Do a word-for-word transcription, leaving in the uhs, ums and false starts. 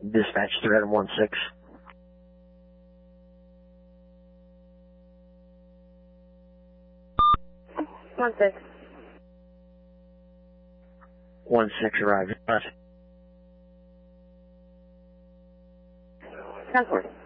Dispatch three item one six. One six. One six arrived. Transport.